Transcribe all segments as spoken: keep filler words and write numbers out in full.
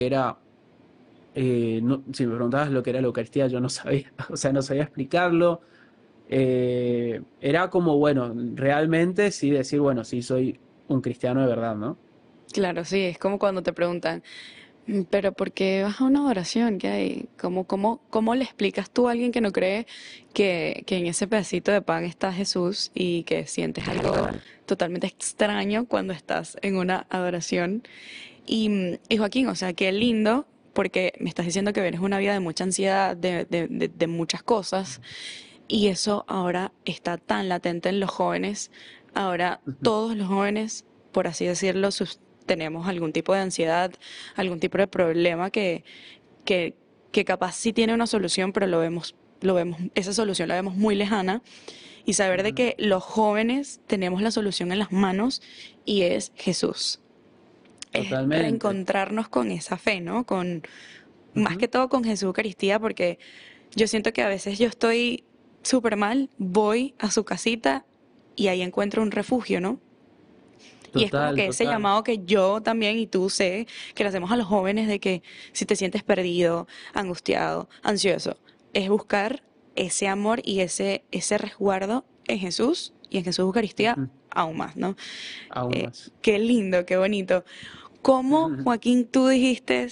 era, eh, no- si me preguntabas lo que era la Eucaristía, yo no sabía, o sea, no sabía explicarlo. Eh, era como, bueno, realmente sí decir, bueno, sí soy un cristiano de verdad, ¿no? Claro, sí, es como cuando te preguntan, "Mm, pero ¿por qué vas a una oración? ¿Qué hay? ¿Cómo, cómo, cómo le explicas tú a alguien que no cree que, que en ese pedacito de pan está Jesús y que sientes algo totalmente extraño cuando estás en una adoración? Y, mm, y Joaquín, o sea, qué lindo, porque me estás diciendo que vienes una vida de mucha ansiedad, de, de, de, de muchas cosas, y eso ahora está tan latente en los jóvenes. Ahora Ujú. todos los jóvenes, por así decirlo, sus- tenemos algún tipo de ansiedad, algún tipo de problema que, que, que capaz sí tiene una solución, pero lo vemos, lo vemos, esa solución la vemos muy lejana. Y saber de Ujú. que los jóvenes tenemos la solución en las manos y es Jesús. Es Totalmente. reencontrarnos con esa fe, ¿no? Con, más Ujú. que todo con Jesús Eucaristía, porque yo siento que a veces yo estoy súper mal, voy a su casita y ahí encuentro un refugio, ¿no? Y es como Total, que ese total. llamado que yo también y tú sé que le hacemos a los jóvenes de que si te sientes perdido, angustiado, ansioso, es buscar ese amor y ese, ese resguardo en Jesús y en Jesús Eucaristía Ujú. aún más, ¿no? Aún Eh, más. qué lindo, qué bonito. ¿Cómo, Joaquín, tú dijiste,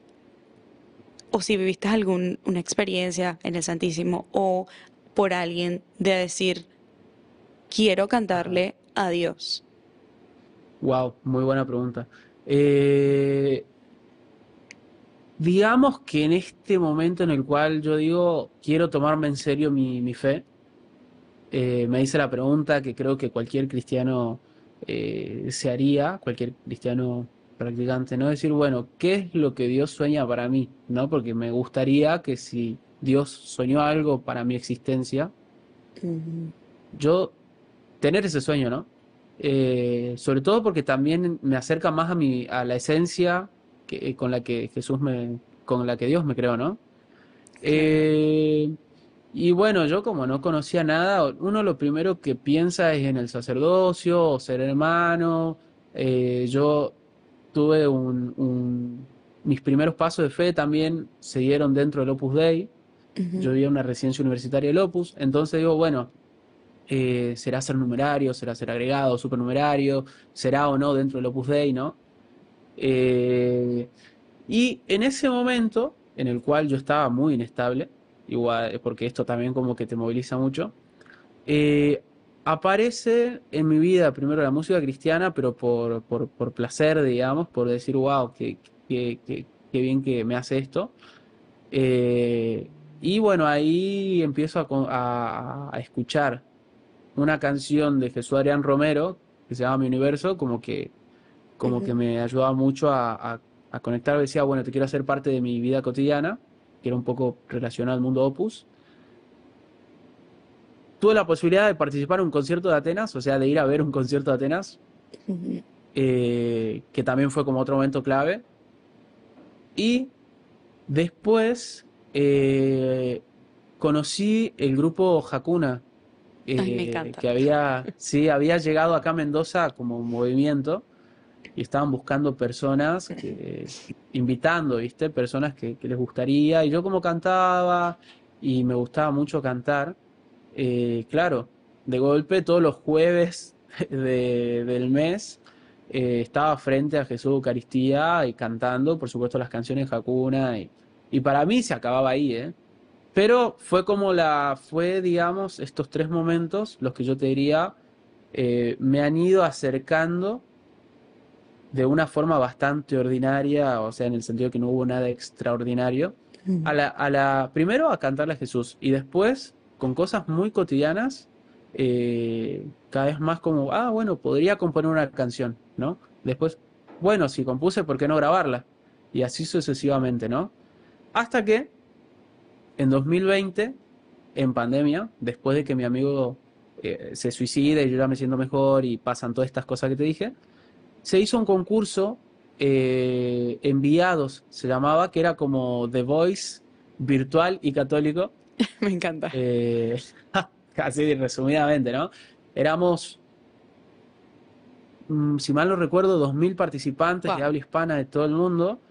o si viviste alguna experiencia en el Santísimo o por alguien de decir, quiero Ajá. cantarle a Dios? Wow, muy buena pregunta. Eh, digamos que en este momento en el cual yo digo, quiero tomarme en serio mi, mi fe, eh, me hice la pregunta que creo que cualquier cristiano eh, se haría, cualquier cristiano practicante, ¿no? Decir, bueno, ¿qué es lo que Dios sueña para mí? ¿No? Porque me gustaría que si Dios soñó algo para mi existencia, Ujú, yo tener ese sueño, ¿no? Eh, sobre todo porque también me acerca más a mi, a la esencia que, con la que Jesús me, con la que Dios me creó, ¿no? claro. Eh, y bueno, yo como no conocía nada, uno lo primero que piensa es en el sacerdocio o ser hermano. Eh, yo tuve un, un- mis primeros pasos de fe también se dieron dentro del Opus Dei. Yo Ujú, vivía en una residencia universitaria del Opus, entonces digo, bueno, eh, será ser numerario, será ser agregado, supernumerario, será o no dentro del Opus Dei, ¿no? Eh, y en ese momento, en el cual yo estaba muy inestable, igual, porque esto también como que te moviliza mucho, eh, aparece en mi vida primero la música cristiana, pero por, por, por placer, digamos, por decir, wow, qué, qué, qué, qué bien que me hace esto. Eh, y bueno, ahí empiezo a, a, a escuchar una canción de Jesús Adrián Romero que se llama Mi Universo, como que, como que ujú. me ayudaba mucho a, a, a conectar. Decía, bueno, te quiero hacer parte de mi vida cotidiana, que era un poco relacionado al mundo Opus. Tuve la posibilidad de participar en un concierto de Atenas, o sea, de ir a ver un concierto de Atenas, eh, que también fue como otro momento clave. Y después eh, conocí el grupo Hakuna, Ay, me eh, encanta. que había, sí, había llegado acá a Mendoza como un movimiento y estaban buscando personas que, invitando, ¿viste? Personas que, que les gustaría. Y yo como cantaba y me gustaba mucho cantar, eh, claro, de golpe todos los jueves de- del mes eh, estaba frente a Jesús Eucaristía y cantando, por supuesto, las canciones de Hakuna. Y, y para mí se acababa ahí, ¿eh? Pero fue como la, fue, digamos, estos tres momentos los que yo te diría, eh, me han ido acercando de una forma bastante ordinaria, o sea, en el sentido que no hubo nada extraordinario, a la, a la primero a cantarle a Jesús y después con cosas muy cotidianas, eh, cada vez más como, ah, bueno, podría componer una canción, ¿no? Después, bueno, si compuse, ¿por qué no grabarla? Y así sucesivamente, ¿no? Hasta que en dos mil veinte, en pandemia, después de que mi amigo eh, se suicide y yo ya me siento mejor y pasan todas estas cosas que te dije, se hizo un concurso, eh, Enviados se llamaba, que era como The Voice virtual y católico, Me encanta. eh, así resumidamente, ¿no? Éramos, mm, si mal no recuerdo, dos mil participantes de Wow. habla hispana de todo el mundo,